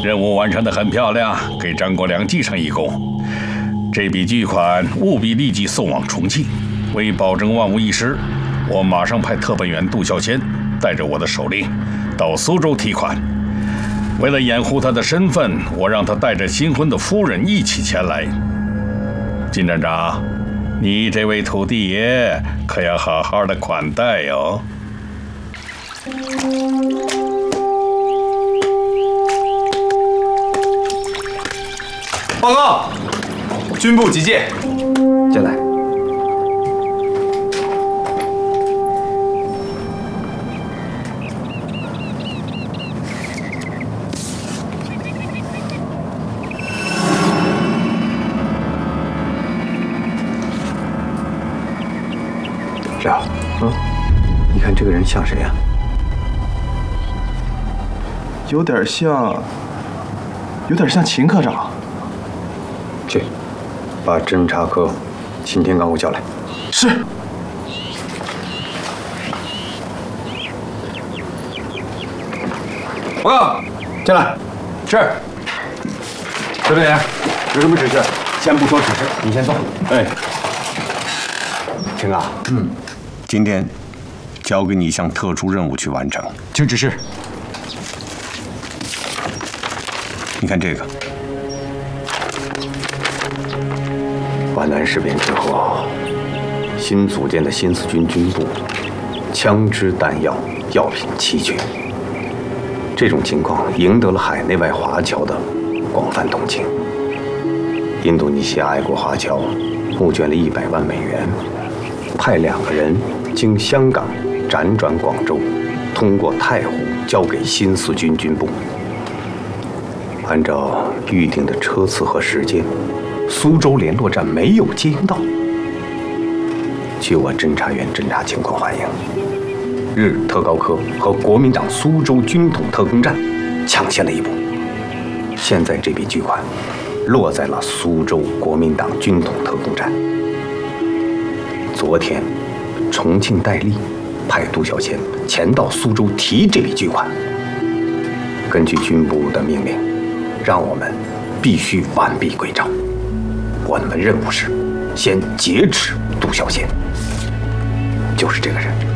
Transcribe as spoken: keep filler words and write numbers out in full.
任务完成得很漂亮，给张国良记上一功。这笔巨款务必立即送往重庆。为保证万无一失，我马上派特派员杜孝谦带着我的手令到苏州提款。为了掩护他的身份，我让他带着新婚的夫人一起前来。金站长，你这位土地爷可要好好的款待哟。 报告，军部急件， 进来。廖，嗯，你看这个人像谁呀？ 有点像，有点像秦科长。 去，把侦察科秦天刚给我叫来。 是。报告，进来。是。特派员，有什么指示？先不说指示，你先坐。哎。 秦啊，嗯，今天交给你一项特殊任务去完成。 请指示。 你看这个。皖南事变之后，新组建的新四军军部，枪支弹药、药品齐全。这种情况赢得了海内外华侨的广泛同情。印度尼西亚爱国华侨募捐了一百万美元，派两个人经香港辗转广州，通过太湖交给新四军军部。按照预定的车次和时间，苏州联络站没有接应到。据我侦察员侦察情况反映，日特高科和国民党苏州军统特工站抢先了一步。现在这笔巨款落在了苏州国民党军统特工站。昨天，重庆戴笠派杜小谦前到苏州提这笔巨款。根据军部的命令，让我们必须完璧归赵。我们的任务是先劫持杜小谦，就是这个人。